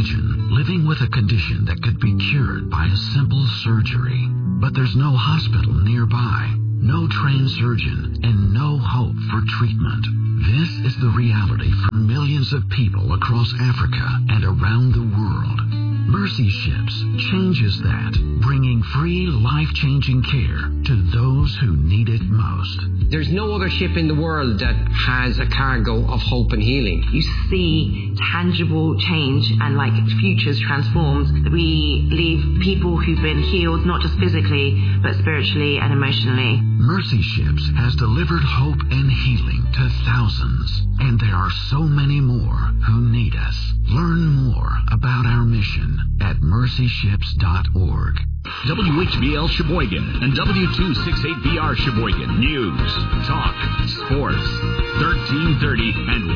Imagine living with a condition that could be cured by a simple surgery, but there's no hospital nearby, no trained surgeon, and no hope for treatment. This is the reality for millions of people across Africa and around the world. Mercy Ships changes that, bringing free, life-changing care to those who need it most. There's no other ship in the world that has a cargo of hope and healing. You see tangible change and like futures transformed. We leave people who've been healed, not just physically, but spiritually and emotionally. Mercy Ships has delivered hope and healing to thousands, and there are so many more who need us. Learn more about our mission at mercyships.org. WHBL Sheboygan and W268BR Sheboygan. News, talk, sports. 1330 and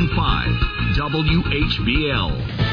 101.5 WHBL.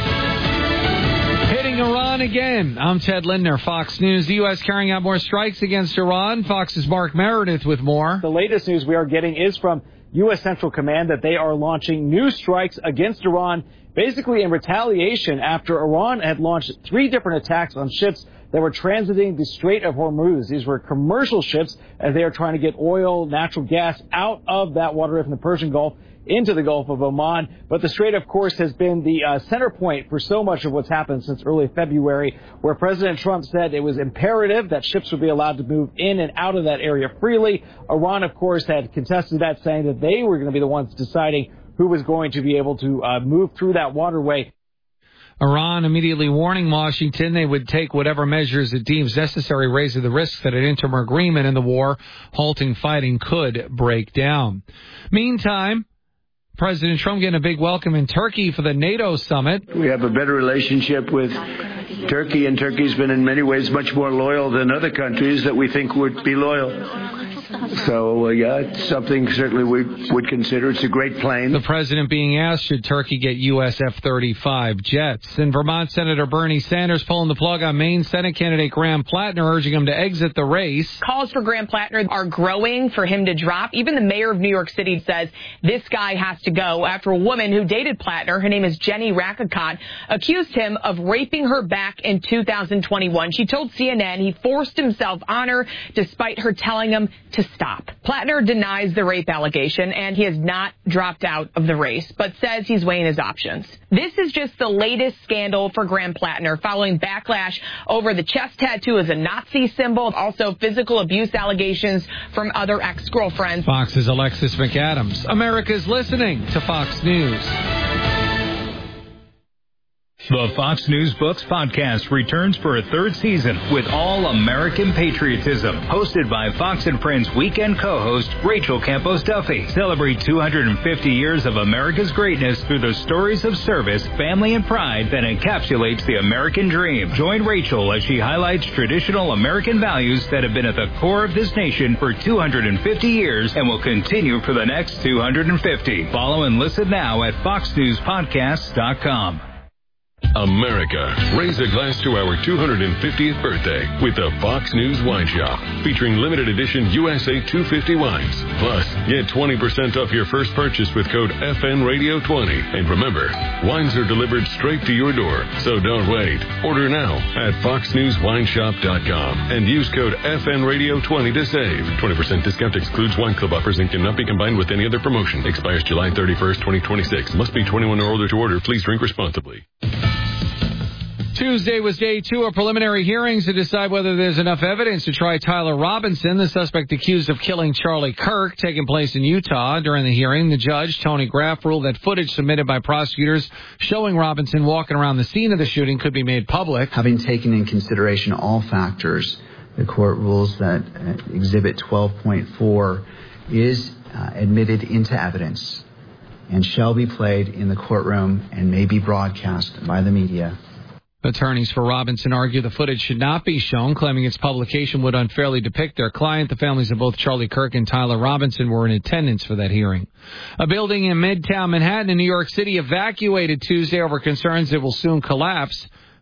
Hitting Iran again. I'm Ted Lindner, Fox News. The U.S. carrying out more strikes against Iran. Fox's Mark Meredith with more. The latest news we are getting is from U.S. Central Command that they are launching new strikes against Iran, basically in retaliation after Iran had launched 3 different attacks on ships that were transiting the Strait of Hormuz. These were commercial ships as they are trying to get oil, natural gas out of that water in the Persian Gulf into the Gulf of Oman. But the Strait, of course, has been the center point for so much of what's happened since early February, where President Trump said it was imperative that ships would be allowed to move in and out of that area freely. Iran, of course, had contested that, saying that they were going to be the ones deciding who was going to be able to move through that waterway. Iran immediately warning Washington they would take whatever measures it deems necessary, raising the risks that an interim agreement in the war halting fighting could break down. Meantime, President Trump getting a big welcome in Turkey for the NATO summit. We have a better relationship with Turkey, and Turkey's been in many ways much more loyal than other countries that we think would be loyal. So, it's something certainly we would consider. It's a great plane. The president being asked, should Turkey get U.S. F-35 jets? And Vermont Senator Bernie Sanders pulling the plug on Maine Senate candidate Graham Plattner, urging him to exit the race. Calls for Graham Plattner are growing for him to drop. Even the mayor of New York City says this guy has to go after a woman who dated Plattner, her name is Jenny Rakakot, accused him of raping her back in 2021. She told CNN he forced himself on her despite her telling him to stop. Plattner denies the rape allegation, and he has not dropped out of the race, but says he's weighing his options. This is just the latest scandal for Graham Plattner, following backlash over the chest tattoo as a Nazi symbol, also physical abuse allegations from other ex-girlfriends. Fox's Alexis McAdams. America's listening to Fox News. The Fox News Books podcast returns for a 3rd season with all-American patriotism. Hosted by Fox & Friends weekend co-host Rachel Campos Duffy. Celebrate 250 years of America's greatness through the stories of service, family, and pride that encapsulates the American dream. Join Rachel as she highlights traditional American values that have been at the core of this nation for 250 years and will continue for the next 250. Follow and listen now at foxnewspodcasts.com. America, raise a glass to our 250th birthday with the Fox News Wine Shop, featuring limited edition USA 250 wines. Plus, get 20% off your first purchase with code FNRadio20. And remember, wines are delivered straight to your door, so don't wait. Order now at foxnewswineshop.com and use code FNRadio20 to save. 20% discount excludes wine club offers and cannot be combined with any other promotion. Expires July 31st, 2026. Must be 21 or older to order. Please drink responsibly. Tuesday was day 2 of preliminary hearings to decide whether there's enough evidence to try Tyler Robinson, the suspect accused of killing Charlie Kirk, taking place in Utah. During the hearing, the judge, Tony Graff, ruled that footage submitted by prosecutors showing Robinson walking around the scene of the shooting could be made public. Having taken in consideration all factors, the court rules that Exhibit 12.4 is admitted into evidence and shall be played in the courtroom and may be broadcast by the media. Attorneys for Robinson argue the footage should not be shown, claiming its publication would unfairly depict their client. The families of both Charlie Kirk and Tyler Robinson were in attendance for that hearing. A building in Midtown Manhattan in New York City evacuated Tuesday over concerns it will soon collapse.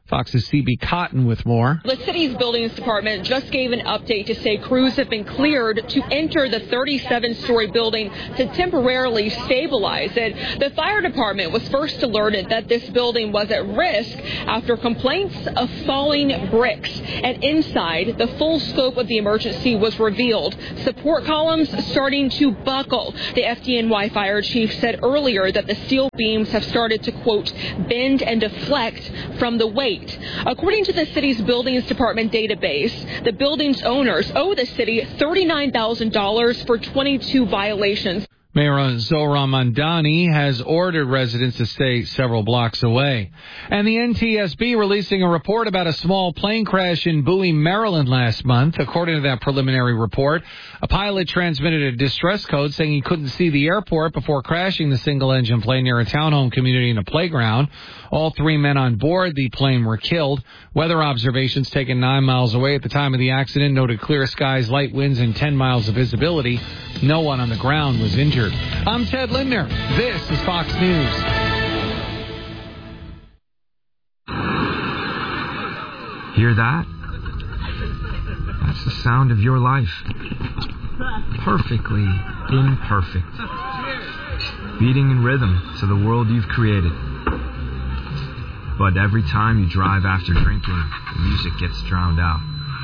Fox's CB Cotton with more. The city's buildings department just gave an update to say crews have been cleared to enter the 37-story building to temporarily stabilize it. The fire department was first alerted that this building was at risk after complaints of falling bricks. And inside, the full scope of the emergency was revealed. Support columns starting to buckle. The FDNY fire chief said earlier that the steel beams have started to, quote, bend and deflect from the weight. According to the city's buildings department database, the building's owners owe the city $39,000 for 22 violations. Mayor Zohran Mamdani has ordered residents to stay several blocks away. And the NTSB releasing a report about a small plane crash in Bowie, Maryland last month. According to that preliminary report, a pilot transmitted a distress code saying he couldn't see the airport before crashing the single-engine plane near a townhome community and a playground. All 3 men on board the plane were killed. Weather observations taken 9 miles away at the time of the accident noted clear skies, light winds, and 10 miles of visibility. No one on the ground was injured. I'm Ted Lindner. This is Fox News. Hear that? That's the sound of your life. Perfectly imperfect. Beating in rhythm to the world you've created. But every time you drive after drinking, the music gets drowned out.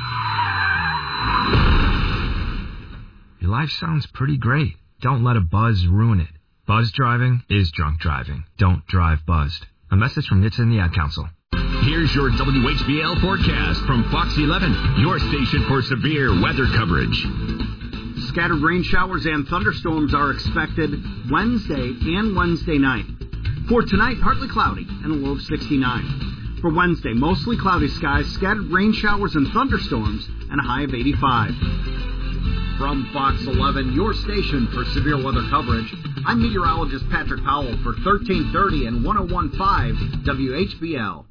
Your life sounds pretty great. Don't let a buzz ruin it. Buzz driving is drunk driving. Don't drive buzzed. A message from NHTSA and the Ad Council. Here's your WHBL forecast from Fox 11, your station for severe weather coverage. Scattered rain showers and thunderstorms are expected Wednesday and Wednesday night. For tonight, partly cloudy and a low of 69. For Wednesday, mostly cloudy skies, scattered rain showers and thunderstorms, and a high of 85. From Fox 11, your station for severe weather coverage, I'm meteorologist Patrick Powell for 1330 and 101.5 WHBL.